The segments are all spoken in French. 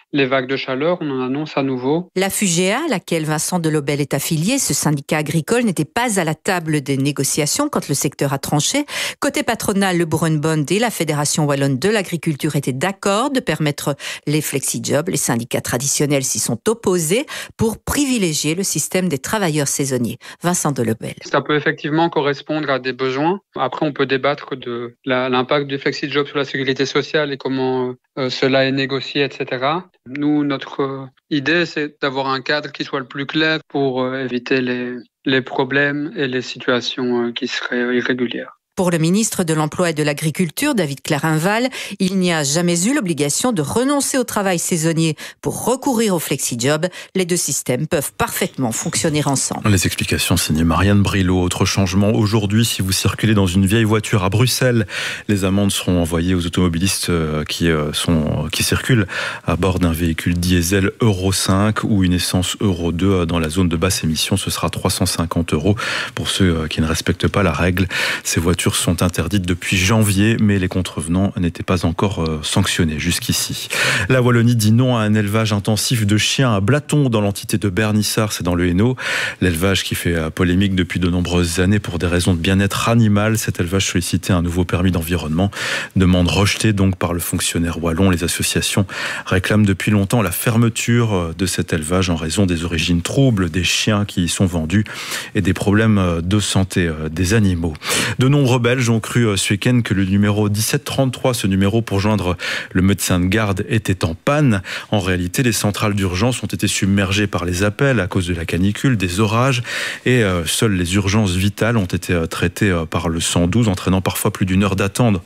les vagues de chaleur, on en annonce à nouveau. La FUGEA, à laquelle Vincent Delobel est affilié, ce syndicat agricole, n'était pas à la table des négociations quand le secteur a tranché. Côté patronal, le Brunbond et la Fédération wallonne de l'agriculture étaient d'accord de permettre les flexi-jobs. Les syndicats traditionnels s'y sont opposés pour privilégier le système des travailleurs saisonniers. Vincent Delobel. Ça peut effectivement correspondre à des besoins. Après, on peut débattre de l'impact du flexi-job sur la sécurité sociale et comment cela est négocié, etc. Nous, notre idée, c'est d'avoir un cadre qui soit le plus clair pour éviter les problèmes et les situations qui seraient irrégulières. Pour le ministre de l'Emploi et de l'Agriculture, David Clarinval, il n'y a jamais eu l'obligation de renoncer au travail saisonnier pour recourir au flexi-job. Les deux systèmes peuvent parfaitement fonctionner ensemble. Les explications signées Marianne Brilot. Autre changement aujourd'hui, si vous circulez dans une vieille voiture à Bruxelles, les amendes seront envoyées aux automobilistes qui circulent à bord d'un véhicule diesel Euro 5 ou une essence Euro 2 dans la zone de basse émission. Ce sera 350 € pour ceux qui ne respectent pas la règle. Ces voitures sont interdites depuis janvier, mais les contrevenants n'étaient pas encore sanctionnés jusqu'ici. La Wallonie dit non à un élevage intensif de chiens à Blaton dans l'entité de Bernissart, c'est dans le Hainaut. L'élevage qui fait polémique depuis de nombreuses années pour des raisons de bien-être animal. Cet élevage sollicitait un nouveau permis d'environnement. Demande rejetée donc par le fonctionnaire wallon. Les associations réclament depuis longtemps la fermeture de cet élevage en raison des origines troubles des chiens qui y sont vendus et des problèmes de santé des animaux. De nombreux Belges ont cru ce week-end que le numéro 1733, ce numéro pour joindre le médecin de garde, était en panne. En réalité, les centrales d'urgence ont été submergées par les appels à cause de la canicule, des orages et seules les urgences vitales ont été traitées par le 112, entraînant parfois plus d'une heure d'attente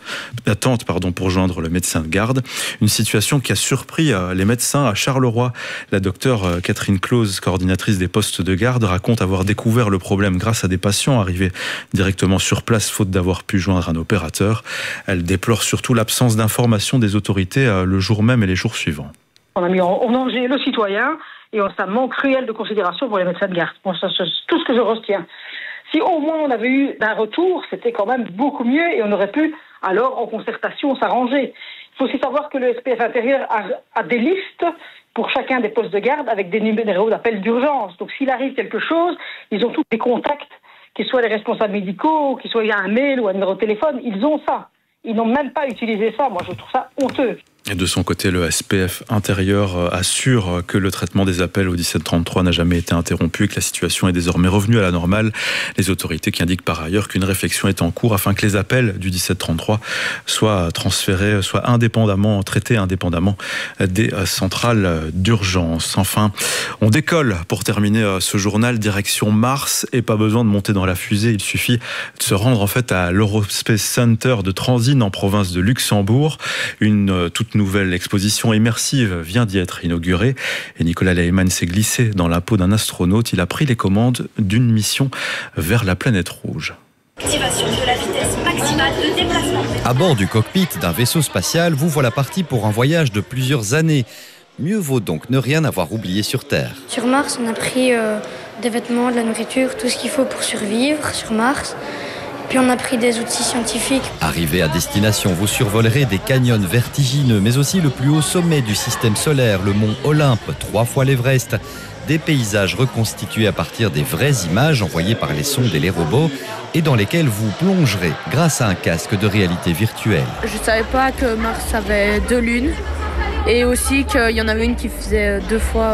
pour joindre le médecin de garde. Une situation qui a surpris les médecins à Charleroi. La docteure Catherine Clause, coordinatrice des postes de garde, raconte avoir découvert le problème grâce à des patients arrivés directement sur place, faute d'avoir pu joindre un opérateur. Elle déplore surtout l'absence d'information des autorités le jour même et les jours suivants. On a mis en danger le citoyen et ça manque cruel de considération pour les médecins de garde. Bon, c'est tout ce que je retiens. Si au moins on avait eu un retour, c'était quand même beaucoup mieux et on aurait pu alors en concertation s'arranger. Il faut aussi savoir que le SPF intérieur a des listes pour chacun des postes de garde avec des numéros d'appel d'urgence. Donc s'il arrive quelque chose, ils ont tous des contacts, qu'ils soient les responsables médicaux, qu'ils soient un mail ou un numéro de téléphone, ils ont ça. Ils n'ont même pas utilisé ça. Moi, je trouve ça honteux. Et de son côté, le SPF intérieur assure que le traitement des appels au 1733 n'a jamais été interrompu et que la situation est désormais revenue à la normale. Les autorités qui indiquent par ailleurs qu'une réflexion est en cours afin que les appels du 1733 soient transférés, soient traités indépendamment des centrales d'urgence. Enfin, on décolle pour terminer ce journal direction Mars et pas besoin de monter dans la fusée. Il suffit de se rendre en fait à l'Eurospace Center de Transine en province de Luxembourg. Une toute nouvelle exposition immersive vient d'y être inaugurée et Nicolas Lehmann s'est glissé dans la peau d'un astronaute. Il a pris les commandes d'une mission vers la planète rouge. Activation de la vitesse maximale de déplacement. À bord du cockpit d'un vaisseau spatial, vous voilà parti pour un voyage de plusieurs années. Mieux vaut donc ne rien avoir oublié sur Terre. Sur Mars, on a pris des vêtements, de la nourriture, tout ce qu'il faut pour survivre sur Mars. Puis on a pris des outils scientifiques. Arrivé à destination, vous survolerez des canyons vertigineux, mais aussi le plus haut sommet du système solaire, le mont Olympe, 3 fois l'Everest. Des paysages reconstitués à partir des vraies images envoyées par les sondes et les robots et dans lesquels vous plongerez grâce à un casque de réalité virtuelle. Je ne savais pas que Mars avait 2 lunes et aussi qu'il y en avait une qui faisait 2 fois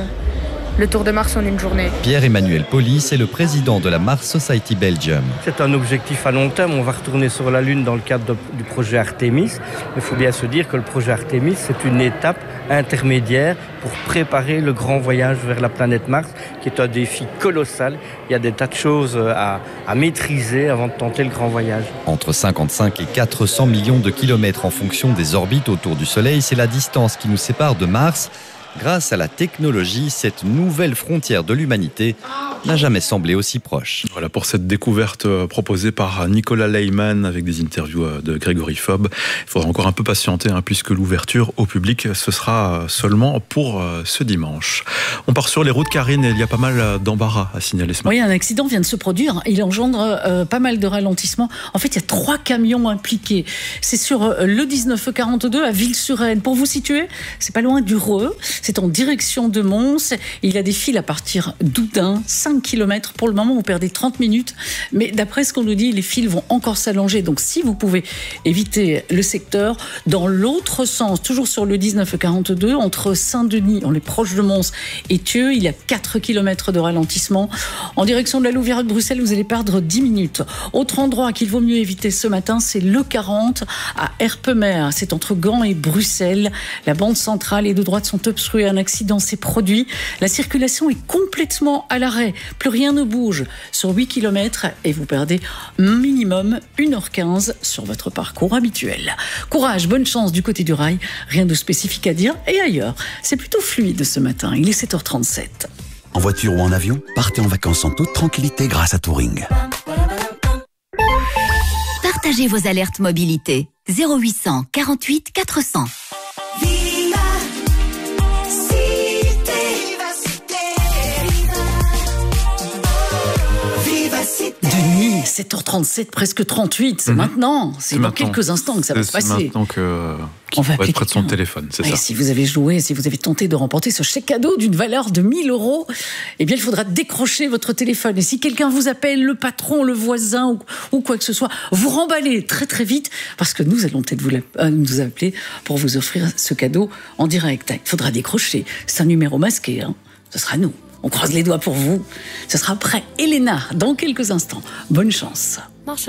le tour de Mars en une journée. Pierre-Emmanuel Polis est le président de la Mars Society Belgium. C'est un objectif à long terme. On va retourner sur la Lune dans le cadre du projet Artemis. Il faut bien se dire que le projet Artemis, c'est une étape intermédiaire pour préparer le grand voyage vers la planète Mars, qui est un défi colossal. Il y a des tas de choses à maîtriser avant de tenter le grand voyage. Entre 55 et 400 millions de kilomètres en fonction des orbites autour du Soleil, c'est la distance qui nous sépare de Mars. Grâce à la technologie, cette nouvelle frontière de l'humanité n'a jamais semblé aussi proche. Voilà pour cette découverte proposée par Nicolas Leyman avec des interviews de Grégory Fob. Il faudra encore un peu patienter puisque l'ouverture au public, ce sera seulement pour ce dimanche. On part sur les routes, Karine, et il y a pas mal d'embarras à signaler ce matin. Oui, un accident vient de se produire. Il engendre pas mal de ralentissements. En fait, il y a 3 camions impliqués. C'est sur le 1942 à Ville-sur-Aisne. Pour vous situer, c'est pas loin du Reux. C'est en direction de Mons. Il y a des files à partir d'Oudin, 5 km. Pour le moment, vous perdez 30 minutes. Mais d'après ce qu'on nous dit, les files vont encore s'allonger. Donc, si vous pouvez éviter le secteur, dans l'autre sens, toujours sur le 1942, entre Saint-Denis, on est proche de Mons, et Thieux, il y a 4 km de ralentissement. En direction de la Louvière de Bruxelles, vous allez perdre 10 minutes. Autre endroit qu'il vaut mieux éviter ce matin, c'est le 40 à Erpemer. C'est entre Gand et Bruxelles. La bande centrale et de droite sont obstruées. Un accident s'est produit. La circulation est complètement à l'arrêt. Plus rien ne bouge sur 8 km et vous perdez minimum 1h15 sur votre parcours habituel. Courage, bonne chance du côté du rail. Rien de spécifique à dire. Et ailleurs, c'est plutôt fluide ce matin. Il est 7h37. En voiture ou en avion, partez en vacances en toute tranquillité grâce à Touring. Partagez vos alertes mobilité. 0800 48 400. Denis, 7h37, presque 38, c'est maintenant. C'est dans quelques instants que ça va se passer. C'est maintenant qu'il va être près de son téléphone, c'est ça. Si vous avez joué, si vous avez tenté de remporter ce chèque cadeau d'une valeur de 1 000 €, eh bien, il faudra décrocher votre téléphone. Et si quelqu'un vous appelle, le patron, le voisin ou quoi que ce soit, vous remballez très très vite parce que nous allons peut-être nous appeler pour vous offrir ce cadeau en direct. Il faudra décrocher. C'est un numéro masqué, ce sera nous. On croise les doigts pour vous. Ce sera après Elena dans quelques instants. Bonne chance.